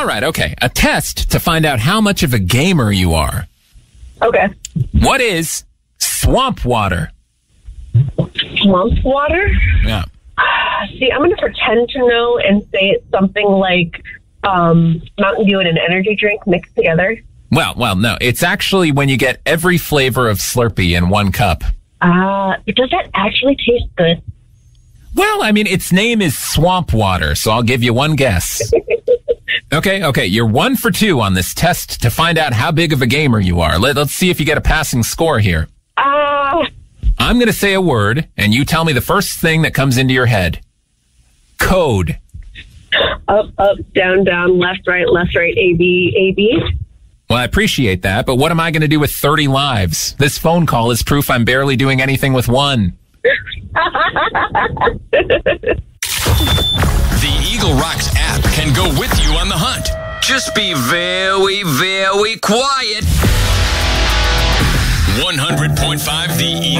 All right, okay. A test to find out how much of a gamer you are. Okay. What is swamp water? Swamp water? Yeah. See, I'm going to pretend to know and say it's something like Mountain Dew and an energy drink mixed together. Well, no. It's actually when you get every flavor of Slurpee in one cup. Does that actually taste good? Well, I mean, its name is swamp water, so I'll give you one guess. Okay. You're 1 for 2 on this test to find out how big of a gamer you are. Let's see if you get a passing score here. I'm going to say a word, and you tell me the first thing that comes into your head. Code. Up, down, left, right, A, B. Well, I appreciate that, but what am I going to do with 30 lives? This phone call is proof I'm barely doing anything with one. The Eagle Rocks app can go with you on the hunt. Just be very, very quiet. 100.5 The Eagle.